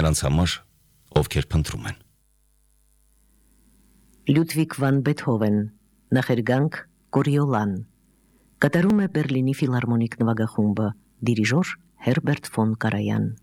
նրանց համար, ովքեր փնտրում են։ Լյուդվիգ վան Բեթհովեն, նախերգանք Կորիոլան, կատարում է Բերլինի ֆիլհարմոնիկ նվագախումբը, դիրիժոր Հերբերտ ֆոն Կարայան։